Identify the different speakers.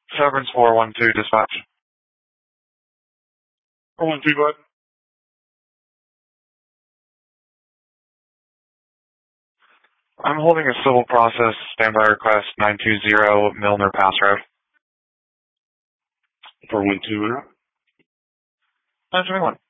Speaker 1: Severance 412 dispatch.
Speaker 2: 412, bud.
Speaker 1: I'm holding a civil process standby request 920 Milner Pass Road.
Speaker 2: 412,
Speaker 1: 921.